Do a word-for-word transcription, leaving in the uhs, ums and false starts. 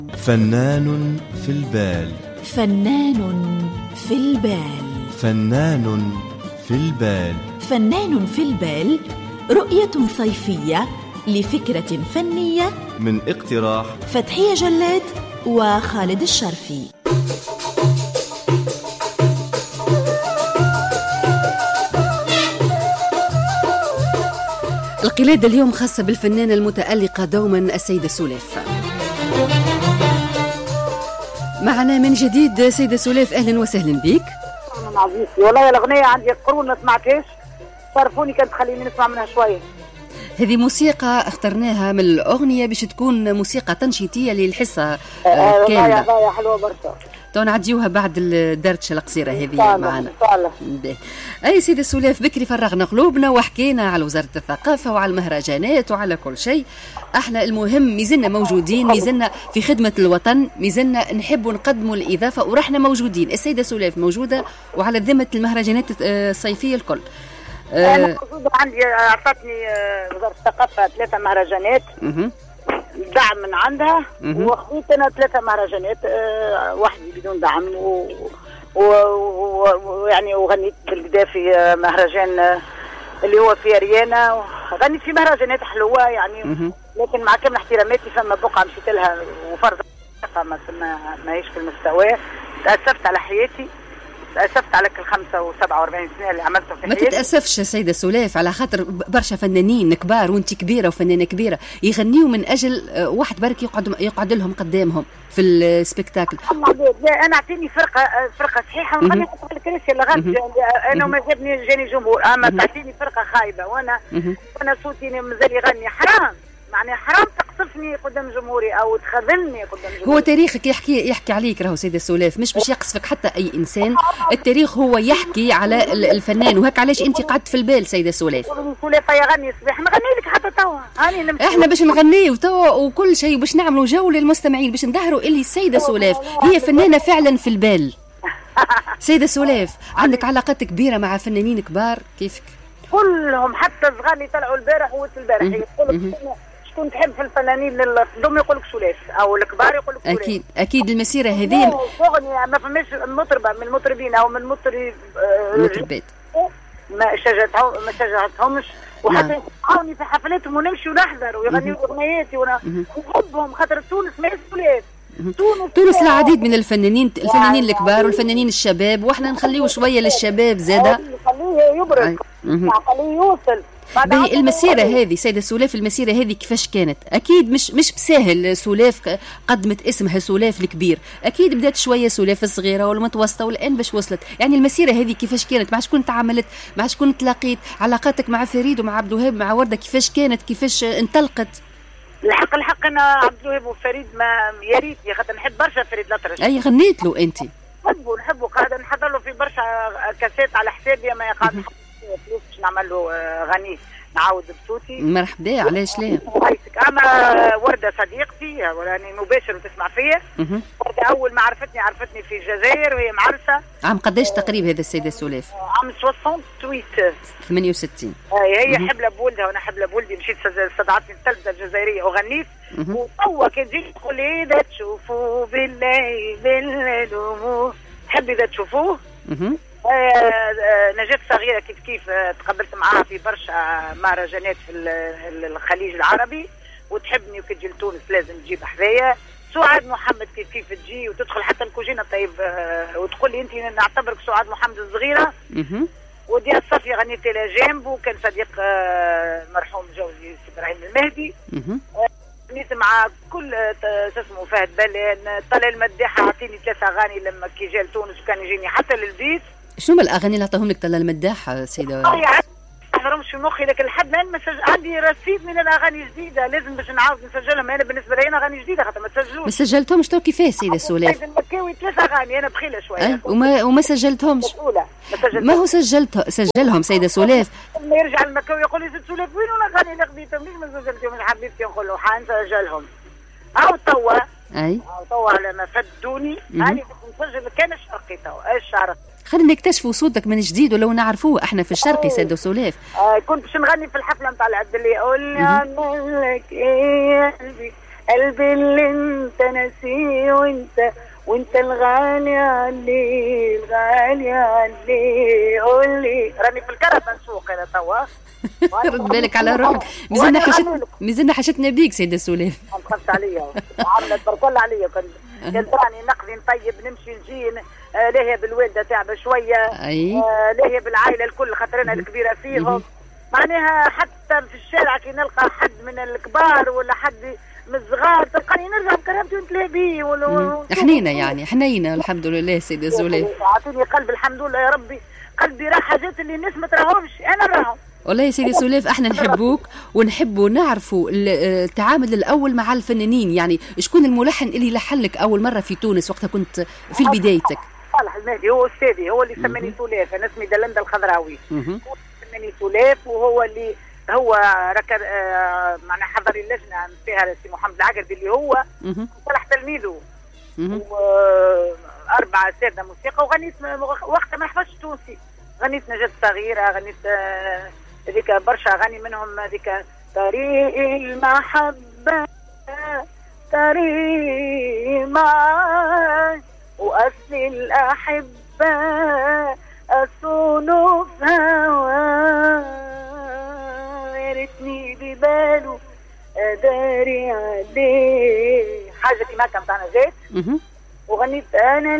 فنان في البال. فنان في البال. فنان في البال. فنان في البال، رؤية صيفية لفكرة فنية من اقتراح فتحية جلاد وخالد الشرفي. القلادة اليوم خاصة بالفنانة المتألقة دوما السيدة سولاف. معنا من جديد سيدة سولاف، أهلا وسهلا بك. أنا عزيزتي والله الأغنية عندي قرون ما سمعتهاش، صرفوني كانت خليني نسمع منها شوية. هذه موسيقى اخترناها من الأغنية باش تكون موسيقى تنشيطية للحصة آه كاملة. غاية حلوة برشا. تو نعديوها بعد الدردشة القصيرة هذه معنا. أي سيدة سولاف، بكري فرغنا قلوبنا وحكينا على وزارة الثقافة وعلى المهرجانات وعلى كل شيء. احنا المهم ميزلنا موجودين، ميزلنا في خدمة الوطن، ميزلنا نحب نقدموا الإضافة ورحنا موجودين. السيدة سولاف موجودة وعلى ذمة المهرجانات الصيفية الكل. أنا موجودة عندي، أعطتني وزارة الثقافة ثلاثة مهرجانات دعم من عندها، وخذيت أنا ثلاثة مهرجانات أه وحدي بدون دعم، ويعني وغنيت بالكدا في مهرجان اللي هو في ريانا، غنيت في مهرجانات حلوة يعني، لكن مع كامل احتراماتي فما بقعة مشيت لها وفرض ما ماهيش في المستوى. تأسفت على حياتي، تأسفت على كل خمسة وسبعة وأربعين سنة اللي عملته في حياتي. ما تتأسفش سيدة سولاف، على خاطر برشا فنانين كبار وانت كبيرة وفنانة كبيرة يغنيوا من أجل واحد برك يقعد يقعد لهم قدامهم في السبيكتاكل. أنا أعطيني فرقة فرقة صحيحة ونغني في الكراسي اللي غنت، أنا ما جابني جاني جمهور، أما تعطيني فرقة خايبة وأنا وأنا صوتي مازال يغني، حرام معناها حرام تقصفني قدام جمهوري او تخذلني قدام جمهوري. هو تاريخك يحكي يحكي عليك راهو سيدة سولاف، مش باش يقصفك حتى اي انسان، التاريخ هو يحكي على الفنان، وهك علاش انت قعدت في البال سيدة سولاف. سولاف يغني صباح نغني لك حتى توا، هاني نمشي احنا باش نغنيو توا وكل شيء، باش نعملوا جو للمستمعين باش نظهروا اللي السيدة سولاف هي فنانة فعلا في البال. سيدة سولاف، عندك علاقات كبيرة مع فنانين كبار كيفك؟ كلهم حتى صغار اللي طلعوا البارح ووصل البارح يقولوا شكون تحب في الفنانين الضم يقول لك سولاف، او الكبار يقول لك سولاف. اكيد اكيد المسيره هذه شغل ما فماش مطربه من المطربين او من مطرب المطربات ما شجعتهم ما شجعتهمش، وحتى يسمعوني في حفلاتهم ونمشي ونحضر ويغنيوا اغنياتي وانا نحبهم خاطر تونس ما سولاف. تونس تونس العديد من الفنانين، الفنانين الكبار والفنانين الشباب، واحنا نخليه شويه للشباب زاده، خليه يبرز خليه يوصل. باهي المسيرة هذه سيدة سولاف، المسيرة هذه كيفاش كانت؟ أكيد مش مش بسهل. سولاف قدمت اسمها سولاف الكبير، أكيد بدأت شوية سولاف الصغيرة والمتوسطة والآن باش وصلت. يعني المسيرة هذه كيفاش كانت؟ مع شكون تعاملت؟ مع شكون تلاقيت؟ علاقاتك مع فريد ومع عبد الوهاب مع وردة كيفاش كانت؟ كيفاش انطلقت؟ الحق الحق أنا عبد الوهاب وفريد ما يا ريتني خاطر نحب برشا فريد الأطرش. أي غنيت له أنت؟ نحبه نحبه قاعدة نحضر له في برشا كاسات على حسابي، ما قاعد نحط فلوس باش نعمل له غني نعاود بصوتي. مرحبا، علاش لا؟ انا وردة صديقتي يعني مباشر وتسمع فيا. وردة اول ما عرفتني عرفتني في الجزائر وهي معرسة. عام قداش تقريبا هذا السيدة سولاف؟ عام ثمانية وثمانين ثمانية وستين. هي حبلة بولدها وانا حبلة بولدي، مشيت استدعتني التلفزة الجزائرية وغنيت، وتوا كي تجي تقول لي اذا تشوفوه بالله بالله تحبي اذا تشوفوه. نجاة صغيرة كيف كيف تقابلت معاها في برشا مهرجانات في الخليج العربي، وتحبني وكي تجي لتونس لازم تجيب حذايا. سعاد محمد كيف كيف تجي وتدخل حتى الكوجينة طيب وتقول لي انت نعتبرك سعاد محمد الصغيرة. وديال صفي غنيت لها جنب، وكان صديق مرحوم جوزي ابراهيم المهدي. غنيت مع كل اسمه فهد بلان، طلال المداحة عطيني ثلاثة اغاني لما كي جا لتونس وكان يجيني حتى للبيت. شنو من الاغاني اللي عطاهم لك طلال المداحة سيدة؟ ما نحضرهمش في مخي، لكن لحد الان مسج... عندي رصيد من الاغاني الجديده لازم باش نعاود نسجلهم. انا بالنسبه لي انا اغاني جديده خاطر ما تسجلوش. ما سجلتهمش تو كيفاش سيدة سولاف؟ المكاوي ثلاث اغاني انا بخيله شويه. أه؟ وما وما سجلتهمش؟ ما هو سجلت سجلهم سيدة سولاف. لما يرجع المكاوي يقول لي سيدة سولاف وين الاغاني اللي خديتهم؟ ليش ما سجلتهم يا حبيبتي؟ نقول له حنسجلهم. هاو توا اي هاو توا على ما فدوني هاني نسجل كان الشرقي توا الشرق. خلينا نكتشفوا صوتك من جديد ولو نعرفوه احنا في الشرقي سيدة سولاف. آه كنت باش نغني في الحفله نتاع العبد اللي يقول لك ايه قلبي قلبي اللي انت ناسيه وانت وانت الغالي علي الغالي علي قولي راني في الكرب نسوق انا توا. رد بالك على روحك، مازلنا حشت مازلنا حشتنا بيك سيدة سوليف. خفت عليا عملت بركل عليا كنت كنت راني نقضي نطيب نمشي نجي آه ليه بالوالده تعب شويه اي آه ليه بالعائله الكل خاطرنا الكبيره فيهم معناها حتى في الشارع كي نلقى حد من الكبار ولا حد من الصغار تلقاني نرجع بكرامتي ونتلاقى بيه ولا حنينه يعني حنينه الحمد لله سيدة سوليف. اعطيني قلب الحمد لله يا ربي، قلبي راه حاجات اللي الناس ما تراهمش انا نراهم. والله يا سيدي سوليف احنا نحبوك ونحبوا نعرفوا التعامل الاول مع الفنانين، يعني شكون الملحن اللي لحن لك اول مره في تونس وقتها كنت في بدايتك؟ صالح المهدي هو استاذي، هو اللي سماني سولاف، انا اسمي دلندا الخضراوي. هو سماني سولاف وهو اللي هو ركب آه معنا حضر اللجنه فيها سي محمد العقربي اللي هو صالح تلميذه واربعه ساده موسيقى وغنيت وقتها ما نحفظش تونسي، غنيت نجاة صغيره، غنيت هذيك آه برشا اغاني منهم هذيك طريق المحبه طريق معاك واصل الاحبه اصونه في هواه يا ريتني بباله اداري عليه حاجه كيما كان تاعنا زيت وغنيت انا